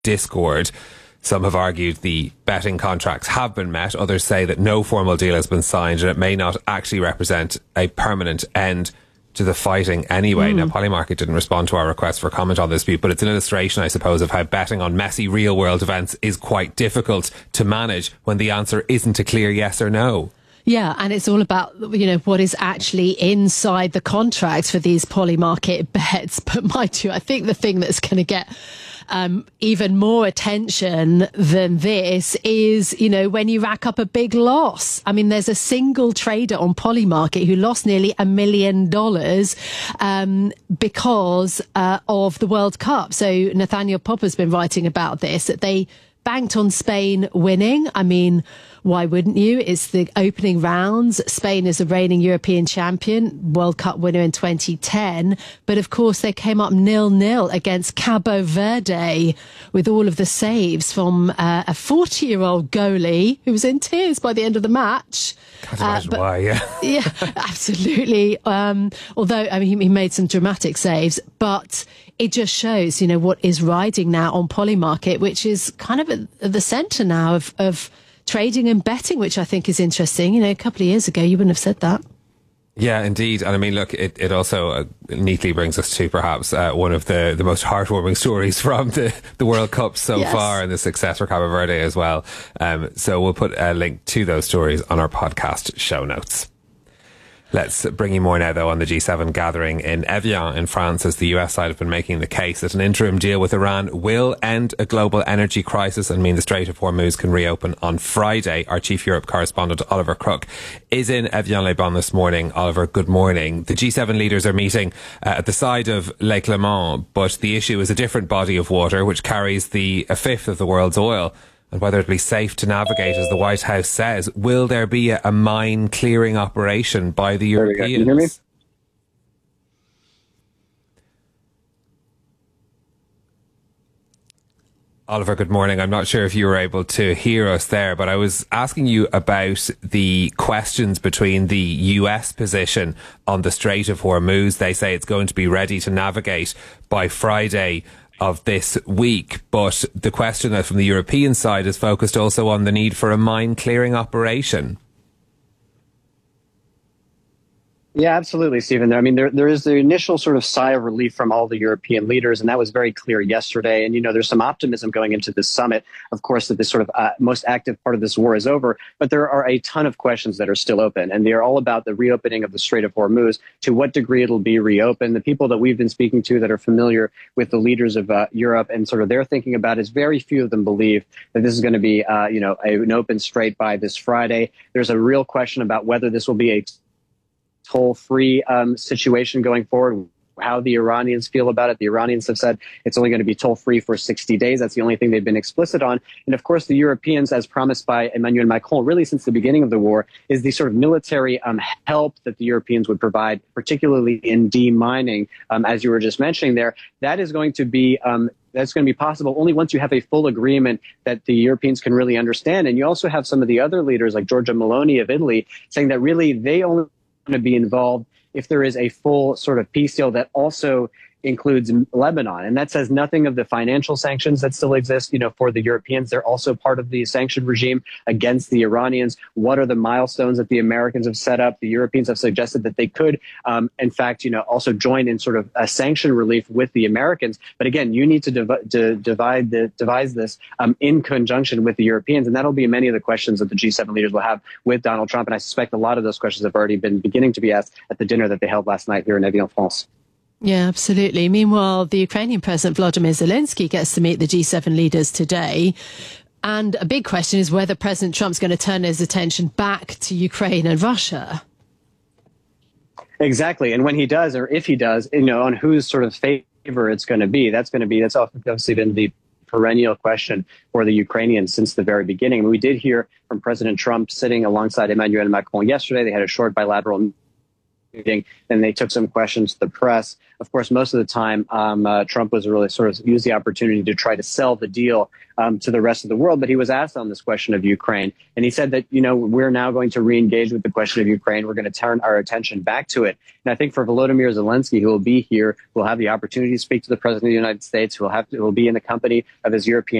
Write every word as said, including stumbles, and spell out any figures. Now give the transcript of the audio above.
discord. Some have argued the betting contracts have been met. Others say that no formal deal has been signed and it may not actually represent a permanent end to the fighting anyway. Mm. Now, Polymarket didn't respond to our request for comment on this dispute, but it's an illustration, I suppose, of how betting on messy real-world events is quite difficult to manage when the answer isn't a clear yes or no. Yeah, and it's all about, you know, what is actually inside the contract for these Polymarket bets. But mind you, I think the thing that's going to get um, even more attention than this is, you know, when you rack up a big loss. I mean, there's a single trader on Polymarket who lost nearly a million dollars um, because uh, of the World Cup. So Nathaniel Popper's been writing about this, that they banked on Spain winning. I mean, why wouldn't you? It's the opening rounds. Spain is the reigning European champion, World Cup winner in twenty ten. But of course, they came up nil-nil against Cabo Verde with all of the saves from uh, a forty-year-old goalie who was in tears by the end of the match. Can't imagine uh, but, why, yeah. Yeah, absolutely. Um, although, I mean, he made some dramatic saves, but it just shows, you know, what is riding now on Polymarket, which is kind of at the centre now of, of trading and betting, which I think is interesting. You know, a couple of years ago, you wouldn't have said that. Yeah, indeed. And I mean, look, it, it also uh, neatly brings us to perhaps uh, one of the, the most heartwarming stories from the, the World Cup so yes. far, and the success for Cabo Verde as well. Um, so we'll put a link to those stories on our podcast show notes. Let's bring you more now, though, on the G seven gathering in Evian in France, as the U S side have been making the case that an interim deal with Iran will end a global energy crisis and mean the Strait of Hormuz can reopen on Friday. Our chief Europe correspondent, Oliver Crook, is in Evian-les-Bains this morning. Oliver, good morning. The G seven leaders are meeting uh, at the side of Lake Léman, but the issue is a different body of water which carries the a fifth of the world's oil. And whether it'll be safe to navigate, as the White House says. Will there be a, a mine clearing operation by the Europeans? Can you hear me? Oliver, good morning. I'm not sure if you were able to hear us there, but I was asking you about the questions between the U S position on the Strait of Hormuz. They say it's going to be ready to navigate by Friday of this week, but the question that from the European side is focused also on the need for a mine clearing operation. Yeah, absolutely, Stephen. I mean, there there is the initial sort of sigh of relief from all the European leaders, and that was very clear yesterday. And, you know, there's some optimism going into this summit, of course, that this sort of uh, most active part of this war is over. But there are a ton of questions that are still open, and they are all about the reopening of the Strait of Hormuz, to what degree it'll be reopened. The people that we've been speaking to that are familiar with the leaders of uh, Europe and sort of their thinking about it, is very few of them believe that this is going to be, uh, you know, a, an open strait by this Friday. There's a real question about whether this will be a toll-free um, situation going forward, how the Iranians feel about it. The Iranians have said it's only going to be toll-free for sixty days. That's the only thing they've been explicit on. And of course, the Europeans, as promised by Emmanuel Macron, really since the beginning of the war, is the sort of military um, help that the Europeans would provide, particularly in demining, um, as you were just mentioning there. That is going to be um, That's going to be possible only once you have a full agreement that the Europeans can really understand. And you also have some of the other leaders, like Giorgia Meloni of Italy, saying that really they only going to be involved if there is a full sort of peace deal that also includes Lebanon. And that says nothing of the financial sanctions that still exist, you know, for the Europeans. They're also part of the sanction regime against the Iranians. What are the milestones that the Americans have set up? The Europeans have suggested that they could, um, in fact, you know, also join in sort of a sanction relief with the Americans. But again, you need to, div- to divide the, devise this um, in conjunction with the Europeans. And that'll be many of the questions that the G seven leaders will have with Donald Trump. And I suspect a lot of those questions have already been beginning to be asked at the dinner that they held last night here in Evian, France. Yeah, absolutely. Meanwhile, the Ukrainian President Volodymyr Zelensky gets to meet the G seven leaders today. And a big question is whether President Trump's going to turn his attention back to Ukraine and Russia. Exactly. And when he does, or if he does, you know, on whose sort of favor it's going to be, that's going to be, that's obviously been the perennial question for the Ukrainians since the very beginning. We did hear from President Trump sitting alongside Emmanuel Macron yesterday. They had a short bilateral Then they took some questions to the press. Of course, most of the time, um, uh, Trump was really sort of used the opportunity to try to sell the deal um, to the rest of the world. But he was asked on this question of Ukraine, and he said that, you know, we're now going to re-engage with the question of Ukraine. We're going to turn our attention back to it. And I think for Volodymyr Zelensky, who will be here, will have the opportunity to speak to the president of the United States, who will have to, who will be in the company of his European